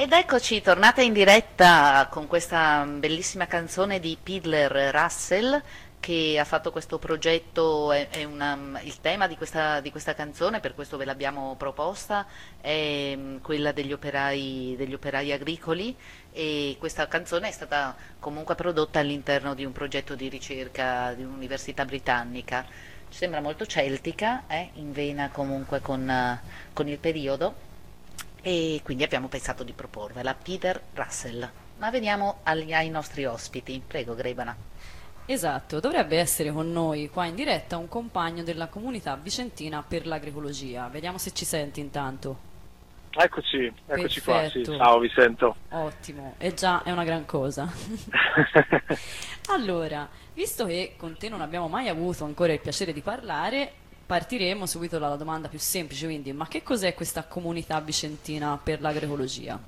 Ed eccoci, tornata in diretta con questa bellissima canzone di Pidler Russell che ha fatto questo progetto, il tema di questa canzone, per questo ve l'abbiamo proposta, è quella degli operai agricoli e questa canzone è stata comunque prodotta all'interno di un progetto di ricerca di un'università britannica. Ci sembra molto celtica, in vena comunque con il periodo e quindi abbiamo pensato di proporvela. Peter Russell. Ma veniamo ai nostri ospiti. Prego, Grebana. Esatto, dovrebbe essere con noi qua in diretta un compagno della comunità vicentina per l'agricologia. Vediamo se ci senti intanto. Eccoci qua, sì, Perfetto, ciao, vi sento. ottimo, e già è una gran cosa. Allora, visto che con te non abbiamo mai avuto ancora il piacere di parlare, partiremo subito dalla domanda più semplice, quindi, ma che cos'è questa comunità vicentina per l'agricologia?